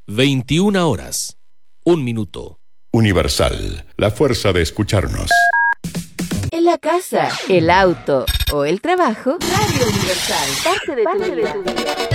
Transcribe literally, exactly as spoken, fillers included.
veintiuna horas, un minuto. Universal, la fuerza de escucharnos. En la casa, el auto o el trabajo, Radio Universal, parte de tu vida.